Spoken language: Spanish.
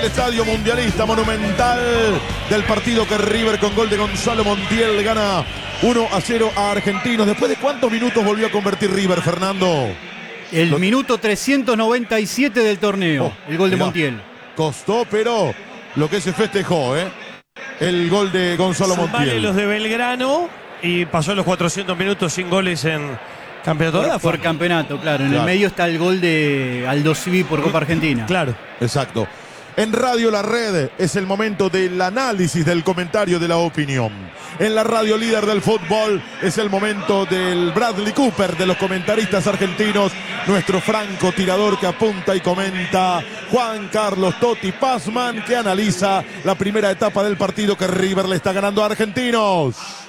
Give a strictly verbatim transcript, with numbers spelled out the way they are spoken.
Estadio Mundialista Monumental del partido que River con gol de Gonzalo Montiel le gana uno a cero a Argentinos. ¿Después de cuántos minutos volvió a convertir River, Fernando? El Lo... minuto trescientos noventa y siete del torneo, oh, el gol de mirá, Montiel. Costó, pero lo que se festejó, ¿eh? El gol de Gonzalo Montiel. Vale los de Belgrano y pasó los cuatrocientos minutos sin goles en campeonato. Por, por campeonato, claro. En claro. el medio está el gol de Aldo Civi por Copa Argentina. Claro. Exacto. En Radio La Red es el momento del análisis, del comentario, de la opinión. En la radio líder del fútbol es el momento del Bradley Cooper, de los comentaristas argentinos. Nuestro franco tirador que apunta y comenta, Juan Carlos Totti Pazman, que analiza la primera etapa del partido que River le está ganando a Argentinos.